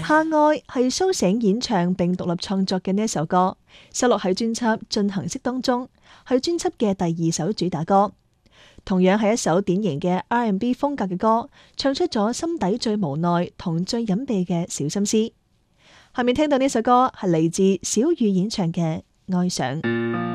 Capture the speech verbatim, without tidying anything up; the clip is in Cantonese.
下愛係蘇醒演唱並獨立創作嘅呢一首歌，收錄喺專輯《進行式》當中，係專輯嘅第二首主打歌。同樣係一首典型嘅 R and B 風格嘅歌，唱出咗心底最無奈同最隱秘嘅小心思。下面聽到呢首歌係嚟自小雨演唱嘅《愛上》。